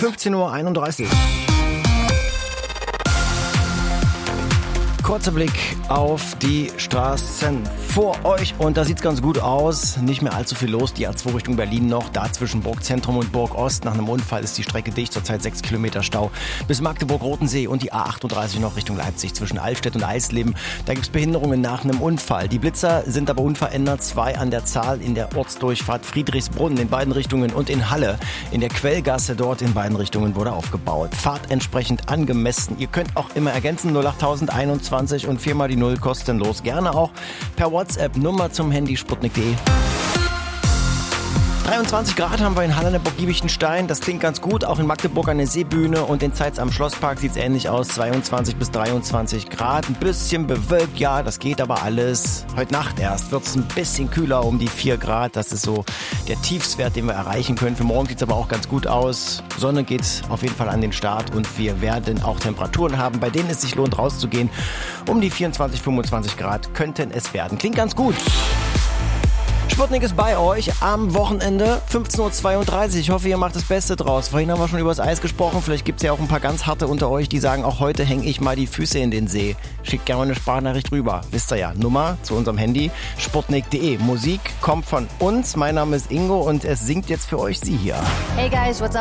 15:31 Uhr. Kurzer Blick auf die Straßen vor euch und da sieht's ganz gut aus. Nicht mehr allzu viel los. Die A2 Richtung Berlin noch. Da zwischen Burgzentrum und Burgost. Nach einem Unfall ist die Strecke dicht. Zurzeit 6 Kilometer Stau bis Magdeburg-Rotensee und die A38 noch Richtung Leipzig zwischen Altstedt und Eisleben. Da gibt's Behinderungen nach einem Unfall. Die Blitzer sind aber unverändert. 2 an der Zahl in der Ortsdurchfahrt Friedrichsbrunn in beiden Richtungen und in Halle. In der Quellgasse dort in beiden Richtungen wurde aufgebaut. Fahrt entsprechend angemessen. Ihr könnt auch immer ergänzen 08021 und 4 mal die 0 kostenlos. Gerne auch per WhatsApp Nummer zum Handy sputnik.de. 23 Grad haben wir in Halle an der Burg Giebichenstein. Das klingt ganz gut. Auch in Magdeburg an der Seebühne und in Zeitz am Schlosspark sieht es ähnlich aus. 22 bis 23 Grad. Ein bisschen bewölkt, ja, das geht aber alles. Heute Nacht erst wird es ein bisschen kühler, um die 4 Grad. Das ist so der Tiefstwert, den wir erreichen können. Für morgen sieht es aber auch ganz gut aus. Sonne geht auf jeden Fall an den Start und wir werden auch Temperaturen haben, bei denen es sich lohnt rauszugehen. Um die 24, 25 Grad könnten es werden. Klingt ganz gut. Sputnik ist bei euch am Wochenende 15:32 Uhr. Ich hoffe, ihr macht das Beste draus. Vorhin haben wir schon über das Eis gesprochen. Vielleicht gibt es ja auch ein paar ganz harte unter euch, die sagen, auch heute hänge ich mal die Füße in den See. Schickt gerne eine Sprachnachricht rüber. Wisst ihr ja, Nummer zu unserem Handy, sputnik.de. Musik kommt von uns. Mein Name ist Ingo und es singt jetzt für euch sie hier. Hey guys, what's up?